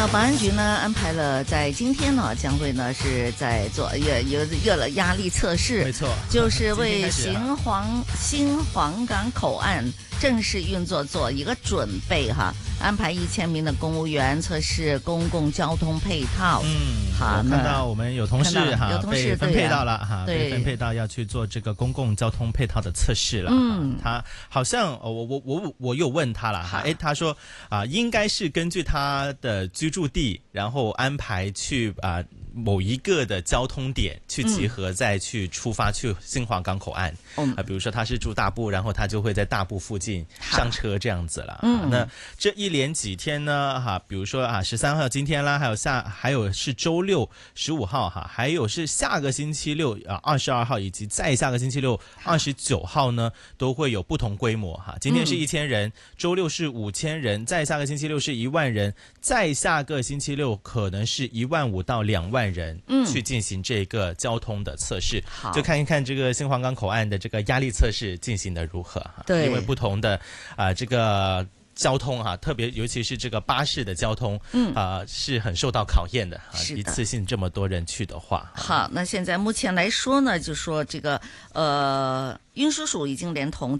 保安局呢安排了在今天呢将会呢是在做热了压力测试， 没错， 就是为新皇岗口岸正式运作做一个准备哈，安排1000名的公务员测试公共交通配套。好， 看到我们有同事哈被分配到了哈， 被分配到要去做这个公共交通配套的测试了。他好像我有问他了哈，他说应该是根据他的居住地，然后安排去某一个的交通点去集合，再去出发去新皇岗口岸。比如说他是住大埔，然后他就会在大埔附近上车这样子了。那这一连几天呢比如说13号今天啦，还有是周六15号还有是下个星期六22号，以及再下个星期六29号呢，都会有不同规模今天是1000人，周六是5000人，再下个星期六是1万人，再下个星期六可能是15000到2万人去进行这个交通的测试，就看一看这个新皇岗口岸的这个压力测试进行的如何。对，因为不同的这个交通特别尤其是这个巴士的交通是很受到考验的一次性这么多人去的话。 好，那现在目前来说呢，就说这个运输署已经连同